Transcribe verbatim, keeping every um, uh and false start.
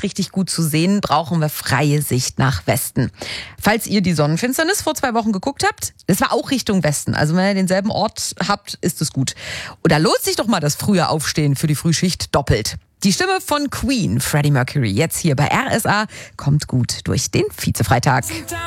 richtig gut zu sehen, brauchen wir freie Sicht nach Westen. Falls ihr die Sonnenfinsternis vor zwei Wochen geguckt habt, das war auch Richtung Westen. Also wenn ihr denselben Ort habt, ist es gut. Und da lohnt sich doch mal das frühe Aufstehen für die Frühschicht doppelt. Die Stimme von Queen, Freddie Mercury, jetzt hier bei R S A, kommt gut durch den Vizefreitag.